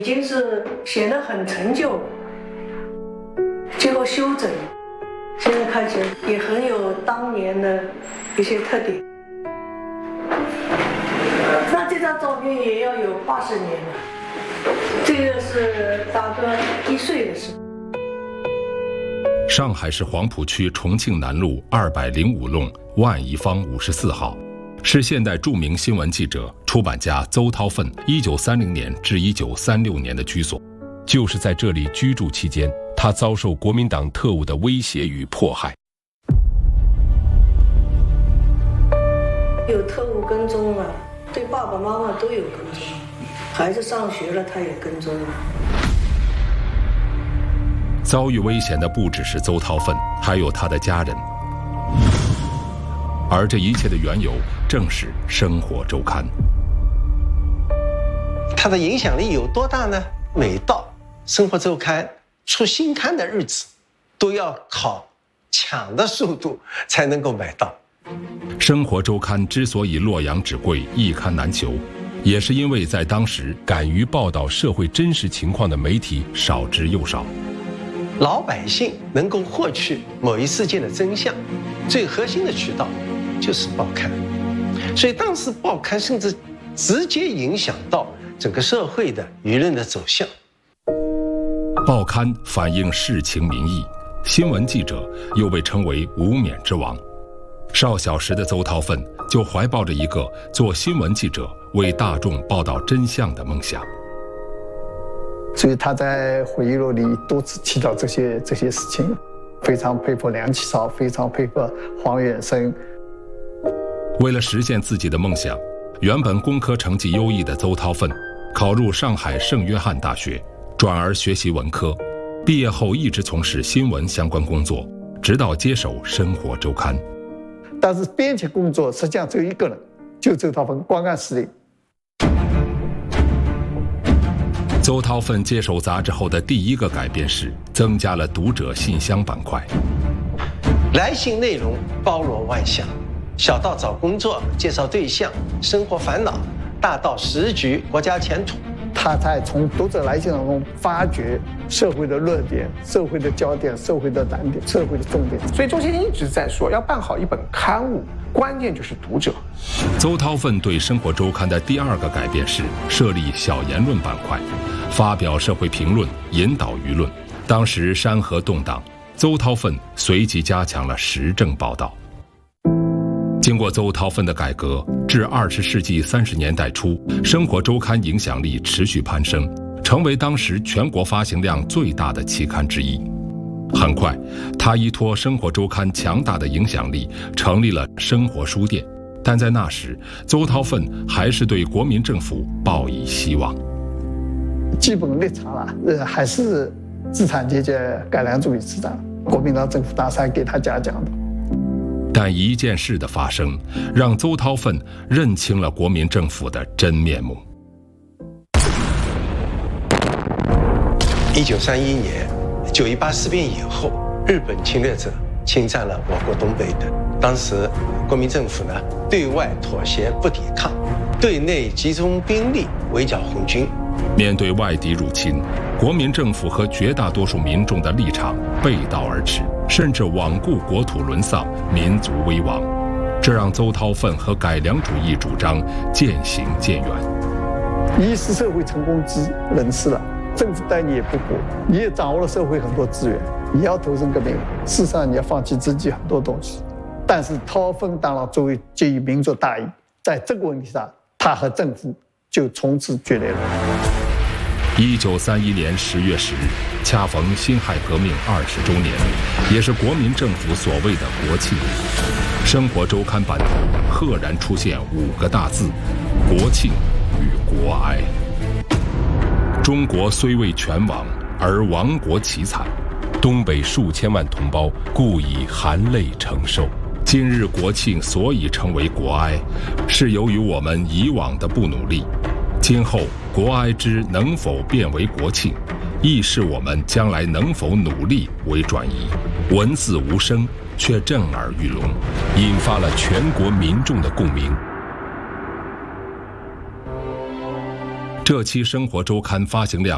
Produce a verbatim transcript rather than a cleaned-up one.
已经是显得很陈旧了，经过修整，现在看起来也很有当年的一些特点。那这张照片也要有八十年了，这个是大哥一岁的时候。 上海市黄浦区重庆南路二百零五弄万宜坊五十四号，是现代著名新闻记者、出版家邹韬奋一九三零年至一九三六年的居所。 就是在这里居住期间，他遭受国民党特务的威胁与迫害。 有特务跟踪了，对爸爸妈妈都有跟踪，孩子上学了他也跟踪了。 遭遇危险的不只是邹韬奋，还有他的家人。而这一切的缘由，正是《生活周刊》。 它的影响力有多大呢？每到《生活周刊》出新刊的日子，都要靠抢的速度才能够买到。 《生活周刊》之所以洛阳纸贵、一刊难求，也是因为在当时敢于报道社会真实情况的媒体少之又少。 老百姓能够获取某一事件的真相，最核心的渠道就是报刊。所以当时报刊甚至直接影响到整个社会的舆论的走向。 报刊反映世情民意，新闻记者又被称为无冕之王。少小时的邹韬奋就怀抱着一个做新闻记者、为大众报道真相的梦想。 所以他在回忆录里多次提到这些这些事情，非常佩服梁启超，非常佩服黄远生。 为了实现自己的梦想，原本工科成绩优异的邹韬奋考入上海圣约翰大学，转而学习文科。毕业后一直从事新闻相关工作，直到接手《生活周刊》。 但是编辑工作实际上只有一个人，就邹韬奋，光干司令。 邹韬奋接手杂志后的第一个改变是增加了读者信箱板块。 来信内容包罗万象，小到找工作、介绍对象、生活烦恼，大到时局、国家前途。 他在从读者来信当中发掘社会的热点、社会的焦点、社会的难点、社会的重点。 所以周先生一直在说，要办好一本刊物，关键就是读者。 邹韬奋对《生活周刊》的第二个改变是设立小言论板块，发表社会评论，引导舆论。当时山河动荡，邹韬奋随即加强了时政报道。经过邹韬奋的改革，至二十世纪三十年代初，《生活周刊》影响力持续攀升，成为当时全国发行量最大的期刊之一。很快，他依托《生活周刊》强大的影响力，成立了生活书店。但在那时，邹韬奋还是对国民政府抱以希望。 基本立场啊，呃，还是资产阶级改良主义市场，国民党政府大赛给他嘉奖的。 但一件事的发生，让邹韬奋认清了国民政府的真面目。 一九三一年九一八事变以后，日本侵略者侵占了我国东北等。当时国民政府呢，对外妥协不抵抗，对内集中兵力围剿红军。 面对外敌入侵，国民政府和绝大多数民众的立场背道而驰，甚至罔顾国土沦丧、民族危亡，这让邹韬奋和改良主义主张渐行渐远。 一是社会成功之人士了，政府待你也不薄，你也掌握了社会很多资源，你要投身革命，事实上你要放弃自己很多东西。但是韬奋当然作为基于民族大义，在这个问题上，他和政府就从此决裂了。 一九三一年十月十日，恰逢辛亥革命二十周年，也是国民政府所谓的国庆。生活周刊版头赫然出现五个大字：国庆与国哀。中国虽未全亡，而亡国凄惨， 东北数千万同胞故以含泪承受。 今日国庆所以成为国哀，是由于我们以往的不努力。今后国哀之能否变为国庆，亦是我们将来能否努力为转移。文字无声，却震耳欲聋， 引发了全国民众的共鸣。 这期《生活周刊》发行量